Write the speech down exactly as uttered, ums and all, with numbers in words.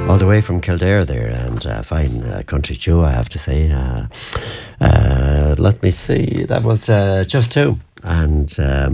all the way from Kildare there, and uh, fine uh, country too, I have to say. Uh, uh, let me see, that was uh, Just Two, and um,